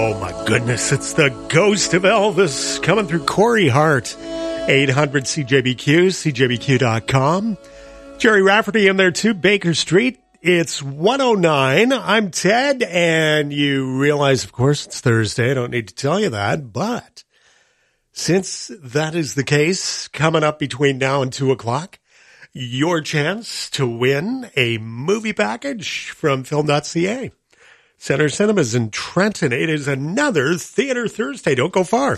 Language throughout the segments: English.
Oh, my goodness. It's the ghost of Elvis coming through Corey Hart. 800-CJBQ, CJBQ.com. Jerry Rafferty in there, too. Baker Street. It's 109. I'm Ted, and you realize, of course, it's Thursday. I don't need to tell you that, but since that is the case, coming up between now and 2 o'clock, your chance to win a movie package from Film.ca. Center Cinemas in Trenton. It is another Theater Thursday. Don't go far.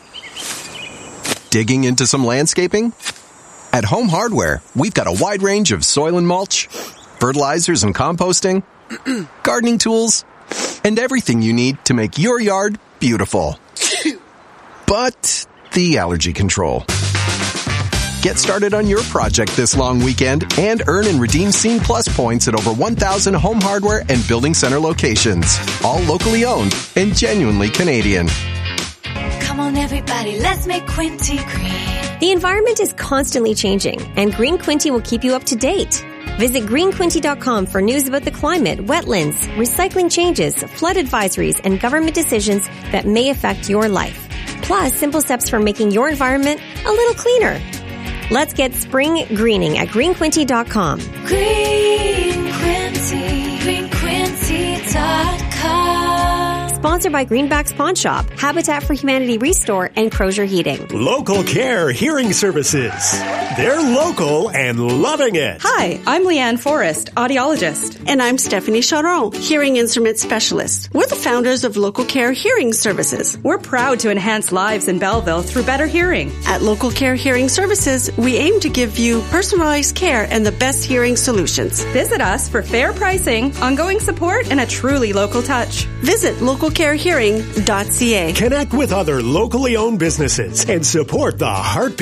Digging into some landscaping? At Home Hardware, we've got a wide range of soil and mulch, fertilizers and composting, gardening tools, and everything you need to make your yard beautiful. But the allergy control. Get started on your project this long weekend and earn and redeem Scene Plus points at over 1,000 Home Hardware and Building Center locations. All locally owned and genuinely Canadian. Come on, everybody, let's make Quinty green. The environment is constantly changing, and Green Quinty will keep you up to date. Visit greenquinty.com for news about the climate, wetlands, recycling changes, flood advisories, and government decisions that may affect your life. Plus, simple steps for making your environment a little cleaner. Let's get spring greening at greenquinty.com. Green Quinty, greenquinty.com. Sponsored by Greenback's Pawn Shop, Habitat for Humanity Restore, and Crozier Heating. Local Care Hearing Services. They're local and loving it. Hi, I'm Leanne Forrest, audiologist. And I'm Stephanie Charon, hearing instrument specialist. We're the founders of Local Care Hearing Services. We're proud to enhance lives in Belleville through better hearing. At Local Care Hearing Services, we aim to give you personalized care and the best hearing solutions. Visit us for fair pricing, ongoing support, and a truly local touch. Visit localcarehearing.ca. Connect with other locally owned businesses and support the heartbeat